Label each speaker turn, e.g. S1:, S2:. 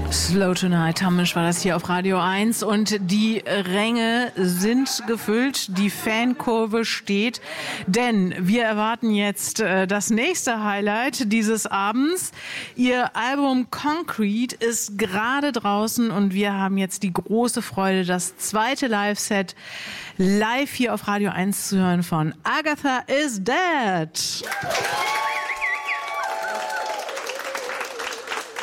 S1: Slow Tonight, Hamish war das hier auf Radio 1 und die Ränge sind gefüllt, die Fankurve steht, denn wir erwarten jetzt das nächste Highlight dieses Abends. Ihr Album Concrete ist gerade draußen und wir haben jetzt die große Freude, das zweite Live-Set live hier auf Radio 1 zu hören von Agatha is Dead.